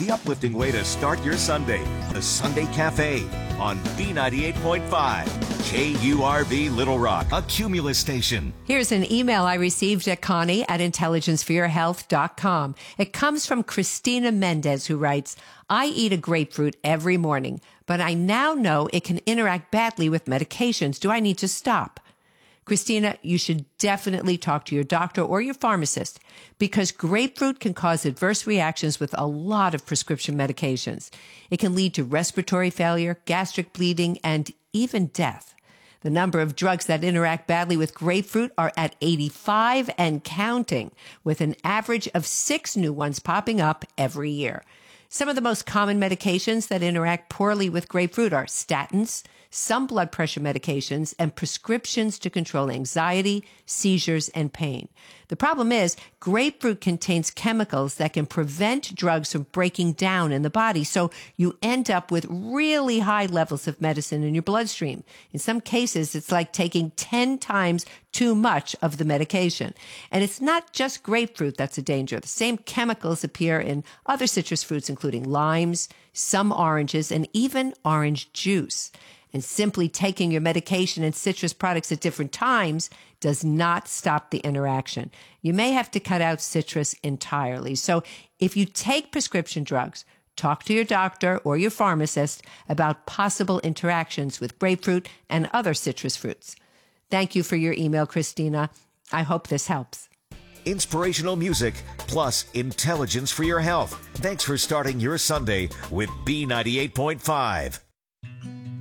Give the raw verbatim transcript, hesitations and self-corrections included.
the uplifting way to start your Sunday. The Sunday Cafe on B ninety-eight point five, K U R V Little Rock, a Cumulus station. Here's an email I received at Connie at intelligence for your health dot com. It comes from Christina Mendez, who writes, I eat a grapefruit every morning, but I now know it can interact badly with medications. Do I need to stop? Christina, you should definitely talk to your doctor or your pharmacist because grapefruit can cause adverse reactions with a lot of prescription medications. It can lead to respiratory failure, gastric bleeding, and even death. The number of drugs that interact badly with grapefruit are at eighty-five and counting, with an average of six new ones popping up every year. Some of the most common medications that interact poorly with grapefruit are statins, some blood pressure medications, and prescriptions to control anxiety, seizures, and pain. The problem is grapefruit contains chemicals that can prevent drugs from breaking down in the body, so you end up with really high levels of medicine in your bloodstream. In some cases, it's like taking ten times too much of the medication. And it's not just grapefruit that's a danger. The same chemicals appear in other citrus fruits, including limes, some oranges, and even orange juice. And simply taking your medication and citrus products at different times does not stop the interaction. You may have to cut out citrus entirely. So if you take prescription drugs, talk to your doctor or your pharmacist about possible interactions with grapefruit and other citrus fruits. Thank you for your email, Christina. I hope this helps. Inspirational music plus intelligence for your health. Thanks for starting your Sunday with B ninety-eight point five.